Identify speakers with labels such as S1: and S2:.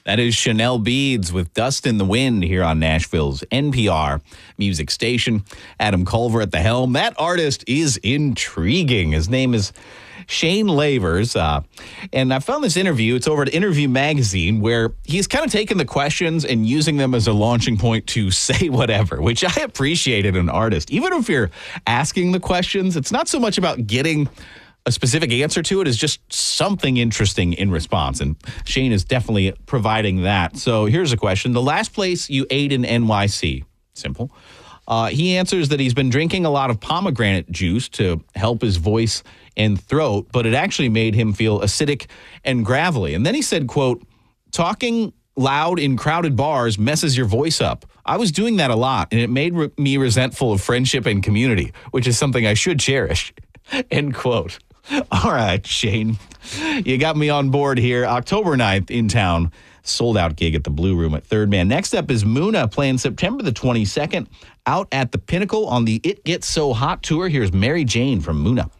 S1: That is Chanel Beads with Dust in the Wind here on Nashville's NPR music station. Adam Culver at the helm. That artist is intriguing. His name is Shane Lavers. And I found this interview. It's over at Interview Magazine, where he's kind of taken the questions and using them as a launching point to say whatever, which I appreciate in an artist. Even if you're asking the questions, it's not so much about getting a specific answer to it, is just something interesting in response. And Shane is definitely providing that. So here's a question. The last place you ate in NYC? Simple. He answers that he's been drinking a lot of pomegranate juice to help his voice and throat, but it actually made him feel acidic and gravelly. And then he said, quote, talking loud in crowded bars messes your voice up. I was doing that a lot, and it made me resentful of friendship and community, which is something I should cherish. End quote. All right, Shane, you got me on board here. October 9th in town, sold out gig at the Blue Room at Third Man. Next up is Muna playing September the 22nd out at the Pinnacle on the It Gets So Hot tour. Here's Mary Jane from Muna.